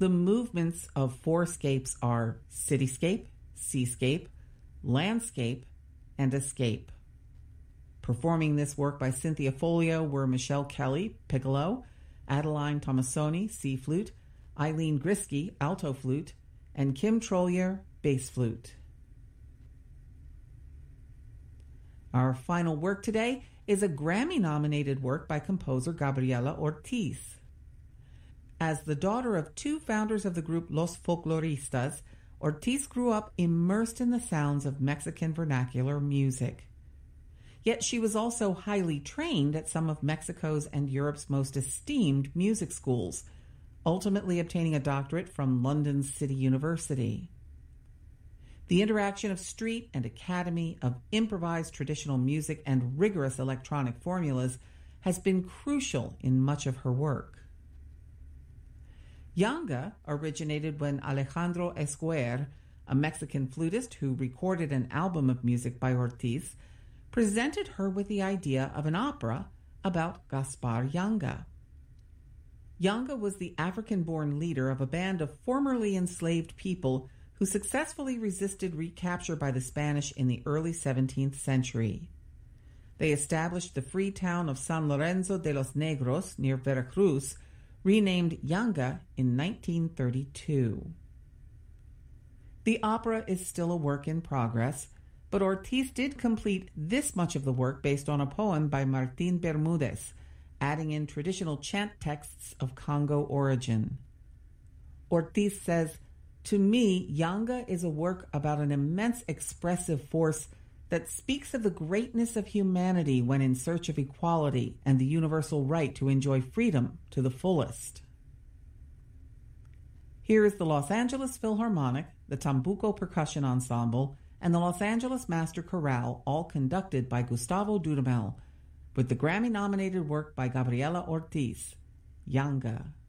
The movements of four scapes are cityscape, seascape, landscape, and escape. Performing this work by Cynthia Folio were Michelle Kelly, piccolo, Adeline Tomasoni, C flute, Eileen Grisky, alto flute, and Kim Trollier, bass flute. Our final work today is a Grammy-nominated work by composer Gabriela Ortiz. As the daughter of two founders of the group Los Folkloristas, Ortiz grew up immersed in the sounds of Mexican vernacular music. Yet she was also highly trained at some of Mexico's and Europe's most esteemed music schools, ultimately obtaining a doctorate from London's City University. The interaction of street and academy, of improvised traditional music and rigorous electronic formulas has been crucial in much of her work. Yanga originated when Alejandro Esquer, a Mexican flutist who recorded an album of music by Ortiz, presented her with the idea of an opera about Gaspar Yanga. Yanga was the African-born leader of a band of formerly enslaved people who successfully resisted recapture by the Spanish in the early 17th century. They established the free town of San Lorenzo de los Negros near Veracruz, renamed Yanga in 1932. The opera is still a work in progress, but Ortiz did complete this much of the work based on a poem by Martín Bermúdez, adding in traditional chant texts of Congo origin. Ortiz says, "To me, Yanga is a work about an immense expressive force that speaks of the greatness of humanity when in search of equality and the universal right to enjoy freedom to the fullest." Here is the Los Angeles Philharmonic, the Tambuco Percussion Ensemble, and the Los Angeles Master Chorale, all conducted by Gustavo Dudamel, with the Grammy-nominated work by Gabriela Ortiz, Yanga.